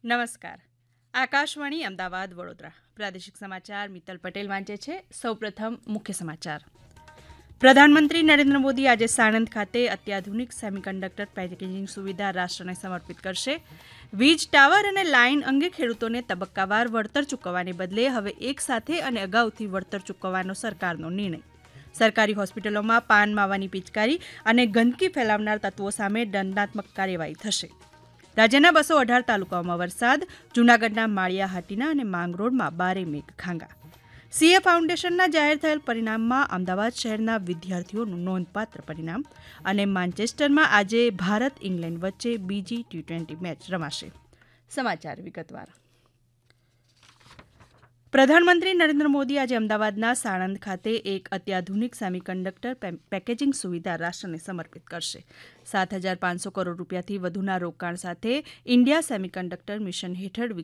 નમસ્કાર. આકાશવાણી અમદાવાદ વડોદરા પ્રાદેશિક સમાચાર મિત્તલ પટેલ વાંચે છે. સૌપ્રથમ મુખ્ય સમાચાર. પ્રધાનમંત્રી નરેન્દ્ર મોદી આજે સાણંદ ખાતે અત્યાધુનિક સેમિકન્ડક્ટર પેકેજિંગ સુવિધા રાષ્ટ્રને સમર્પિત કરશે. વીજ ટાવર અને લાઇન અંગે ખેડૂતોને તબક્કાવાર વળતર ચૂકવવાને બદલે હવે એક સાથે અને અગાઉથી વળતર ચૂકવવાનો સરકારનો નિર્ણય. સરકારી હોસ્પિટલોમાં પાન માવાની પિચકારી અને ગંદકી ફેલાવનાર તત્વો સામે દંડાત્મક કાર્યવાહી થશે. રાજ્યના 218 તાલુકાઓમાં વરસાદ. જૂનાગઢના માળિયા હાટીના અને માંગરોળમાં 12 મેઘ ખાંગા. સીએ ફાઉન્ડેશનના જાહેર થયેલ પરિણામમાં અમદાવાદ શહેરના વિદ્યાર્થીઓનું નોંધપાત્ર પરિણામ. અને માન્ચેસ્ટરમાં આજે ભારત ઇંગ્લેન્ડ વચ્ચે બીજી T20 મેચ રમાશે. સમાચાર વિગતવાર. પ્રધાનમંત્રી નરેન્દ્ર મોદી આજે અમદાવાદના સાણંદ ખાતે એક અત્યાધુનિક સેમિકન્ડક્ટર પેકેજિંગ સુવિધા રાષ્ટ્રને સમર્પિત કરશે. 7,500 કરોડ રૂપિયાથી વધુના રોકાણ સાથે ઇન્ડિયા સેમિકન્ડક્ટર મિશન હેઠળ